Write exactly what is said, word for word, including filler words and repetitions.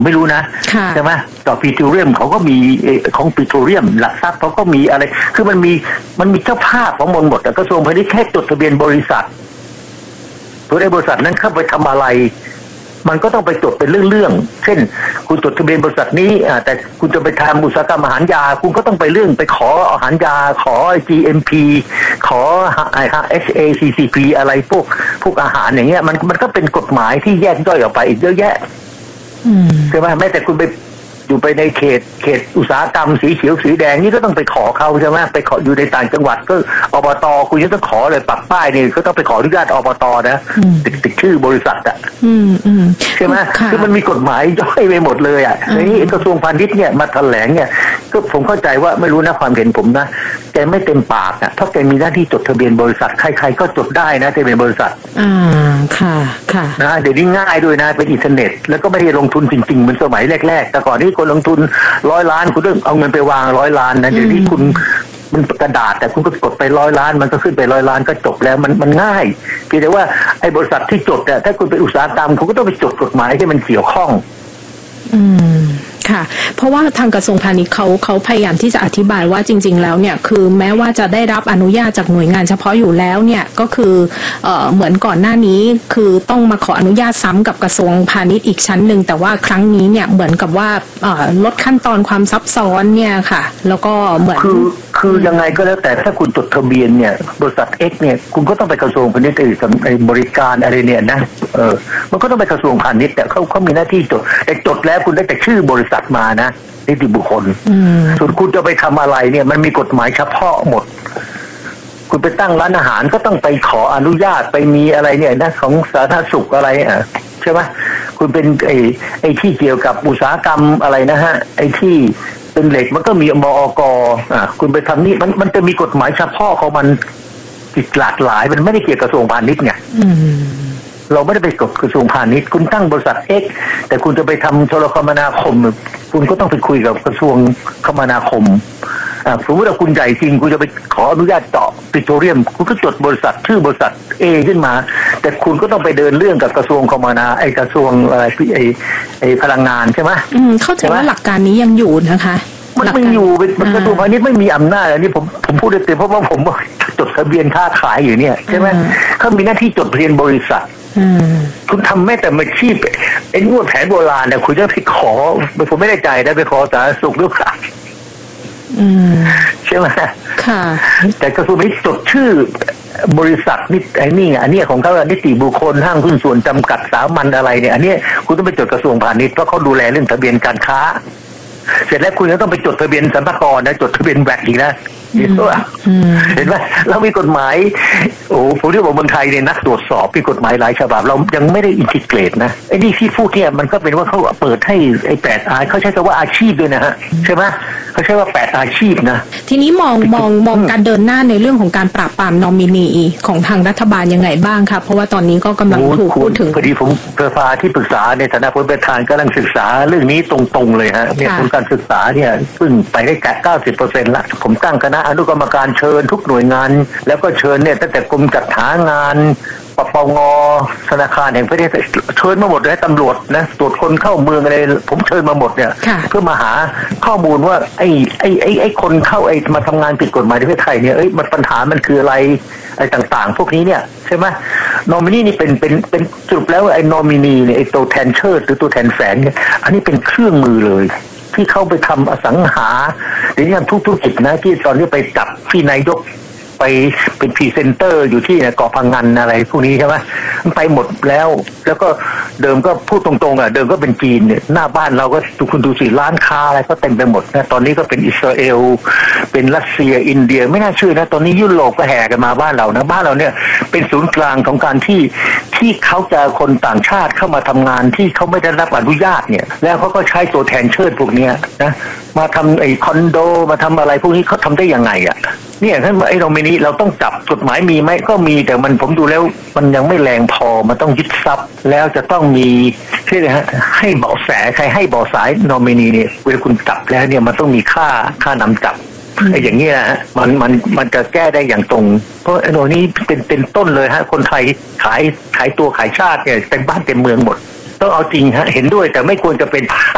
ไม่รู้นะใช่ไหมต่อปิโตรเลียมเขาก็มีของปิโตรเลียมหลักทรัพย์เขาก็มีอะไรคือมันมีมันมีเจ้าภาพของมันหมดแต่กระทรวงพาณิชย์แค่จดทะเบียนบริษัทตัวในบริษัทนั้นเข้าไปทำอะไรมันก็ต้องไปจดเป็นเรื่องๆเช่นคุณจดทะเบียนบริษัทนี้แต่คุณจะไปทำอุตสาหกรรมอาหารยาคุณก็ต้องไปเรื่องไปขออาหารยาขอ จี เอ็ม พี ขอ เอช เอ ซี ซี พี อะไรพวกพวกอาหารอย่างเงี้ยมันมันก็เป็นกฎหมายที่แยกย่อยออกไปอีกเยอะแยะใช่ไหมแม้แต่คุณไปอยู่ไปในเขตเขตอุตสาหกรรมสีเขียวสีแดงนี่ก็ต้องไปขอเขาใช่ไหมไปขออยู่ในต่างจังหวัดก็อบต.คุณจะต้องขอเลยปักป้ายนี่ก็ต้องไปขออนุญาตอบต.นะติดติดชื่อบริษัทอ่ะใช่ไหมคือมันมีกฎหมายย่อยไปหมดเลยอ่ะในนี้กระทรวงพาณิชย์เนี่ยมาแถลงเนี่ยก็ผมเข้าใจว่าไม่รู้นะความเห็นผมนะแกไม่เต็มปากอ่ะเพราะแกมีหน้าที่จดทะเบียนบริษัทใครๆก็จดได้นะทะเบียนบริษัทอ่าค่ะค่ะนะเดี๋ยวนี้ง่ายด้วยนะเป็นอินเทอร์เน็ตแล้วก็ไม่ได้ลงทุนจริงๆเหมือนสมัยแรกๆแต่ก่อนนี้คนลงทุนร้อยล้านคุณต้องเอาเงินไปวางร้อยล้านนะเดี๋ยวนี้คุณมันกระดาษแต่คุณก็กดไปร้อยล้านมันก็ขึ้นไปร้อยล้านก็จบแล้วมันมันง่ายเพียงแต่ว่าไอ้บริษัทที่จดเนี่ยถ้าคุณเป็นอุตสาหกรรมคุณก็ต้องไปจดกฎหมายที่มันเกี่ยวข้องอืมค่ะเพราะว่าทางกระทรวงพาณิชย์เขาเขาพยายามที่จะอธิบายว่าจริงๆแล้วเนี่ยคือแม้ว่าจะได้รับอนุญาตจากหน่วยงานเฉพาะอยู่แล้วเนี่ยก็คือเอ่อเหมือนก่อนหน้านี้คือต้องมาขออนุญาตซ้ำกับกระทรวงพาณิชย์อีกชั้นหนึ่งแต่ว่าครั้งนี้เนี่ยเหมือนกับว่าเอ่อลดขั้นตอนความซับซ้อนเนี่ยค่ะแล้วก็เหมือนคือคือยังไงก็แล้วแต่ถ้าคุณจดทะเบียนเนี่ยบริษัท X เนี่ยคุณก็ต้องไปกระทรวงพาณิชย์ไอ้บริการอะไรเนี่ยนะเออมันก็ต้องไปกระทรวงพาณิชย์แต่เขาเขามีหน้าที่จดแต่จดแล้วคุณได้แต่ชื่อบริษัทมานะนิติบุคคลส่วนคุณจะไปทำอะไรเนี่ยมันมีกฎหมายเฉพาะหมดคุณไปตั้งร้านอาหารก็ต้องไปขออนุญาตไปมีอะไรเนี่ยนะของสาธารณสุขอะไรอ่ะใช่ไหมคุณเป็นไอ้ไอ้ที่เกี่ยวกับอุตสาหกรรมอะไรนะฮะไอ้ที่เป็นเหล็กมันก็มีมอก.อ่ะคุณไปทำนี่มันมันจะมีกฎหมายเฉพาะของมันอีกหลากหลายมันไม่ได้เกี่ยวกับกระทรวงพาณิชย์ไงเราไม่ได้ไปกดกระทรวงพาณิชย์คุณตั้งบริษัท X แต่คุณจะไปทำโทรคมนาคมคุณก็ต้องไปคุยกับกระทรวงคมนาคมอ่าสมมติว่าคุณใหญ่จริงคุณจะไปขออนุญาตเจาะปิโตรเลียมคุณก็จดบริษัทชื่อบริษัท A ขึ้นมาแต่คุณก็ต้องไปเดินเรื่องกับกระทรวงคมนาไอ้กระทรวงอะไรไอ้ไอ้พลังงานใช่ไหมอืมเข้าใจว่าหลักการนี้ยังอยู่นะคะมันไม่อยู่เป็นกระทรวงพาณิชย์ไม่มีอำนาจอันนี้ผมผมพูดได้เต็มเพราะว่าผมจดทะเบียนค้าขายอยู่เนี่ยใช่ไหมเขามีหน้าที่จดทะเบียนบริษัทคุณทำแม้แต่มาชีพไอ้นวดแผนโบราณเนี่ยคุณจะไปขอผมไม่ได้ใจได้ไปขอสาธารณสุขหรือเปล่าใช่ไหมค่ะแต่กระทรวงนี้จดชื่อบริษัทนี่ไอ้นี่อันนี้ของเขานิติบุคคลห้างหุ้นส่วนจำกัดสามัญอะไรเนี่ยอันนี้คุณต้องไปจดกระทรวงพาณิชย์เพราะเขาดูแลเรื่องทะเบียนการค้าเสร็จแล้วคุณก็ต้องไปจดทะเบียนสรรพากรนะจดทะเบียนแบตอีกนะเห็นไหมเรามีกฎหมายโอ้ผมเรียกว่าเมืองไทยเนี่ยนักตรวจสอบมีกฎหมายหลายฉบับเรายังไม่ได้อินทิเกรตนะไอ้นี่ที่พูดเนี่ยมันก็เป็นว่าเขาเปิดให้ไอ้แปดอาเขาใช้คำว่าอาชีพด้วยนะฮะใช่ไหมเขาใช้ว่าแปดอาชีพนะทีนี้มองมองมองการเดินหน้าในเรื่องของการปราบปรามนอมินีของทางรัฐบาลยังไงบ้างครับเพราะว่าตอนนี้ก็กำลังถูกพูดถึงพอดีผมประธานที่ปรึกษาในฐานะผู้ประธานกำลังศึกษาเรื่องนี้ตรงๆเลยฮะเนี่ยผลการศึกษาเนี่ยซึ่งไปได้แค่เก้าสิบเปอร์เซ็นต์ละผมตั้งคณะอนุกรรมการเชิญทุกหน่วยงานแล้วก็เชิญเนี่ยตั้งแต่กรมจัดหางานปปงธนาคารแห่งประเทศเชิญมาหมดเลยตำรวจนะตรวจคนเข้าเมืองอะไรผมเชิญมาหมดเนี่ยเพื่อมาหาข้อมูลว่าไอ้ไอ้ไอ้ไอ้คนเข้าไอ้มาทำงานผิดกฎหมายในประเทศไทยเนี่ยเอ้ยมันปัญหามันคืออะไรไอ้ต่างๆพวกนี้เนี่ยใช่ไหมนอมินีนี่เป็นเป็นเป็นสรุปแล้วไอ้นอมินีเนี่ยไอ้ตัวแทนเชิดหรือตัวแทนแฝงเนี่ยอันนี้เป็นเครื่องมือเลยที่เข้าไปทำอสังหาหรืออย่างทุกธุรกิจนะที่ตอนนี้ไปจับที่นายกไปเป็นพรีเซนเตอร์อยู่ที่เกาะพังงานอะไรพวกนี้ใช่ไหมมันไปหมดแล้วแล้วก็เดิมก็พูดตรงๆอ่ะเดิมก็เป็นจีนเนี่ยหน้าบ้านเราก็คุณดูสิร้านค้าอะไรก็เต็มไปหมดนะตอนนี้ก็เป็นอิสราเอลเป็นรัสเซียอินเดียไม่น่าเชื่อนะตอนนี้ยุโรปก็แห่กันมาบ้านเรานะบ้านเราเนี่ยเป็นศูนย์กลางของการที่ที่เขาจะคนต่างชาติเข้ามาทำงานที่เขาไม่ได้รับอนุญาตเนี่ยแล้วเขาก็ใช้ตัวแทนเชิดพวกนี้นะมาทำไอ้คอนโดมาทำอะไรพวกนี้เขาทำได้ยังไงอ่ะเนี่ยท่านไอ้ตรงนี้เราต้องจับกฎหมายมีไหมก็มีแต่มันผมดูแล้วมันยังไม่แรงพอมันต้องยึดทรัพย์แล้วจะต้องมีที่ไหนฮะให้เบาะแสใครให้เบาะสายนอมินีเนี่ยเวลาคุณจับแล้วเนี่ยมันต้องมีค่าค่านำจับไอ้อย่างเงี้ยฮะมันมันมันจะแก้ได้อย่างตรงเพราะไอ้ตรงนี้เป็นเป็นต้นเลยฮะคนไทยขายขายตัวขายชาติเนี่ยเต็มบ้านเต็มเมืองหมดต้องเอาจริงฮะเห็นด้วยแต่ไม่ควรจะเป็นภ